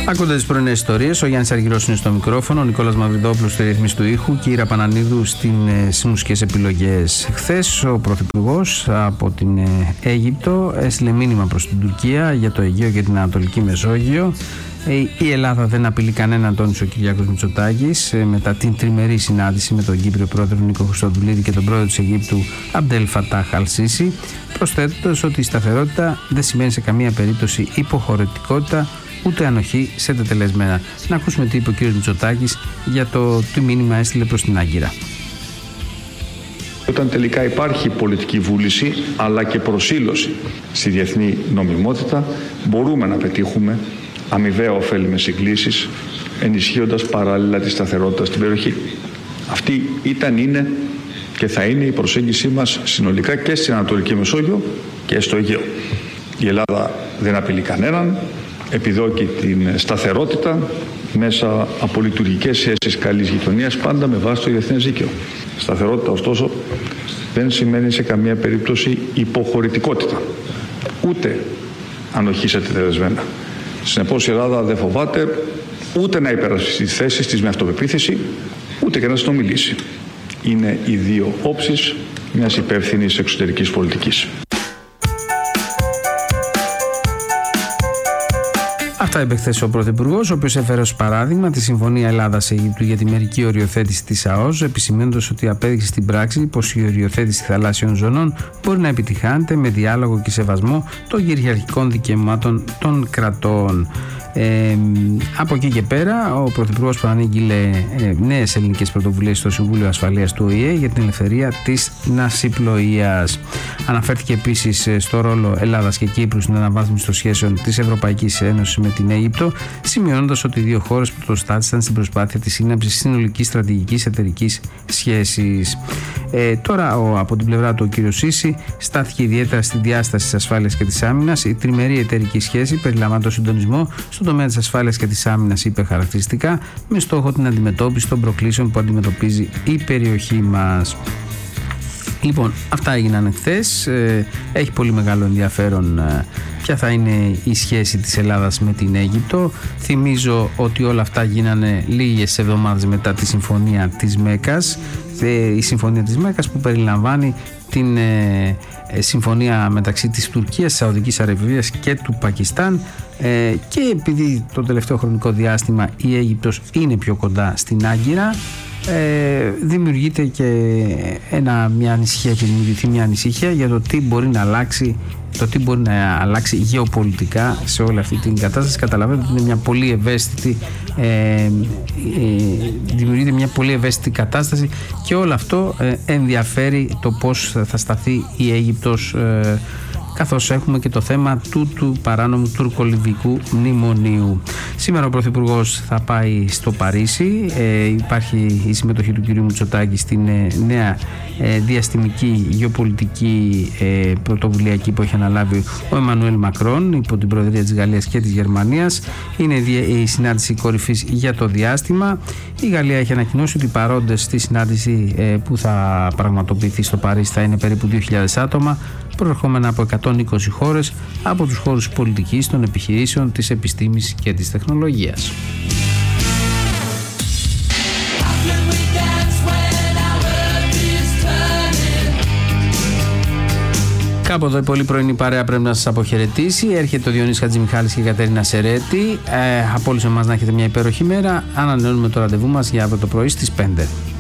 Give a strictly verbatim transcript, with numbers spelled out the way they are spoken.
Ακούτε τις πρωινές ιστορίες. Ο Γιάννης Αργυρός είναι στο μικρόφωνο, ο Νικόλας Μαυριδόπουλος στη ρύθμιση του ήχου και η Ήρα Πανανίδου στις μουσικές επιλογές. Χθες ο Πρωθυπουργός από την Αίγυπτο έστειλε μήνυμα προς την Τουρκία για το Αιγαίο και την Ανατολική Μεσόγειο. Η Ελλάδα δεν απειλεί κανέναν, τόνισε ο Κυριάκος Μητσοτάκης μετά την τριμερή συνάντηση με τον Κύπριο πρόεδρο Νίκο Χριστοδουλίδη και τον πρόεδρο της Αιγύπτου Αμπτέλ Φατάχ Αλ-Σίσι, προσθέτοντας ότι η σταθερότητα δεν σημαίνει σε καμία περίπτωση υποχωρητικότητα ούτε ανοχή σε τετελεσμένα. Να ακούσουμε τι είπε ο κ. Μητσοτάκης για το τι μήνυμα έστειλε προς την Άγκυρα. Όταν τελικά υπάρχει πολιτική βούληση αλλά και προσήλωση στη διεθνή νομιμότητα, μπορούμε να πετύχουμε αμοιβαία ωφέλιμες συγκλήσεις, ενισχύοντας παράλληλα τη σταθερότητα στην περιοχή. Αυτή ήταν, είναι και θα είναι η προσέγγιση μας συνολικά και στην Ανατολική Μεσόγειο και στο Αιγαίο. Η Ελλάδα δεν απειλεί κανέναν, επιδόκει την σταθερότητα μέσα από λειτουργικές σχέσεις καλής γειτονίας, πάντα με βάση το διεθνές δίκαιο. Σταθερότητα, ωστόσο, δεν σημαίνει σε καμία περίπτωση υποχωρητικότητα, ούτε ανοχή σε τετελεσμένα. Συνεπώς η Ελλάδα δεν φοβάται ούτε να υπερασπιστεί τις θέσεις της με αυτοπεποίθηση, ούτε και να συνομιλήσει. Είναι οι δύο όψεις μιας υπεύθυνης εξωτερικής πολιτικής. Αυτά είπε χθες ο Πρωθυπουργός, ο οποίος έφερε ως παράδειγμα τη Συμφωνία Ελλάδα-Αιγύπτου για τη μερική οριοθέτηση της ΑΟΣ, επισημαίνοντας ότι απέδειξε στην πράξη πως η οριοθέτηση θαλάσσιων ζωνών μπορεί να επιτυχάνεται με διάλογο και σεβασμό των κυριαρχικών δικαιωμάτων των κρατών. Ε, από εκεί και πέρα, ο Πρωθυπουργός προανήγγειλε ε, νέες ελληνικές πρωτοβουλίες στο Συμβούλιο Ασφαλείας του Ο Η Ε για την ελευθερία της ναυσιπλοείας. Αναφέρθηκε επίσης στο ρόλο Ελλάδας και Κύπρου στην αναβάθμιση των σχέσεων της Ευρωπαϊκής Ένωσης με την Αίγυπτο, σημειώνοντας ότι οι δύο χώρες πρωτοστάτησαν στην προσπάθεια της σύναψης συνολικής στρατηγικής εταιρικής σχέσης. Ε, τώρα, ο, από την πλευρά του, ο κ. Σίσι στάθηκε ιδιαίτερα στη διάσταση της ασφάλειας και της άμυνας. Η τριμερή εταιρική σχέση περιλαμβάνει το συντονισμό στον τομέα της ασφάλειας και της άμυνας, είπε χαρακτηριστικά, με στόχο την αντιμετώπιση των προκλήσεων που αντιμετωπίζει η περιοχή μας. Λοιπόν, αυτά έγιναν χθες. Έχει πολύ μεγάλο ενδιαφέρον ποια θα είναι η σχέση της Ελλάδας με την Αίγυπτο. Θυμίζω ότι όλα αυτά γίνανε λίγες εβδομάδες μετά τη Συμφωνία της Μέκας. Η Συμφωνία της Μέκας που περιλαμβάνει την ε, ε, συμφωνία μεταξύ της Τουρκίας, της Σαουδικής Αραβίας και του Πακιστάν, ε, και επειδή το τελευταίο χρονικό διάστημα η Αίγυπτος είναι πιο κοντά στην Άγκυρα, ε, δημιουργείται και ένα, μια ανησυχία και δημιουργηθεί μια ανησυχία για το τι μπορεί να αλλάξει το τι μπορεί να αλλάξει γεωπολιτικά σε όλη αυτή την κατάσταση. Καταλαβαίνετε ότι είναι μια πολύ ευαίσθητη ε, ε, δημιουργείται μια πολύ ευαίσθητη κατάσταση και όλο αυτό ε, ενδιαφέρει το πώς θα σταθεί η Αίγυπτος, ε, καθώς έχουμε και το θέμα του, του παράνομου τουρκολιβικού μνημονίου. Σήμερα ο Πρωθυπουργός θα πάει στο Παρίσι. Ε, υπάρχει η συμμετοχή του κ. Μητσοτάκη στην ε, νέα ε, διαστημική γεωπολιτική ε, πρωτοβουλία εκεί που έχει αναλάβει ο Εμμανουέλ Μακρόν υπό την Προεδρία της Γαλλίας και της Γερμανίας. Είναι η συνάντηση κορυφής για το διάστημα. Η Γαλλία έχει ανακοινώσει ότι οι παρόντες στη συνάντηση ε, που θα πραγματοποιηθεί στο Παρίσι θα είναι περίπου δύο χιλιάδες άτομα, προερχόμενα από εκατόν είκοσι χώρες, από τους χώρους πολιτικής, των επιχειρήσεων, της επιστήμης και της τεχνολογίας. Κάπου εδώ η πολύ πρωινή παρέα πρέπει να σας αποχαιρετήσει. Έρχεται ο Διονύσης Χατζημιχάλης και η Κατερίνα Σερέτη. Ε, από όλους εμάς να έχετε μια υπέροχη μέρα. Ανανεώνουμε το ραντεβού μας για αύριο το πρωί στις πέντε.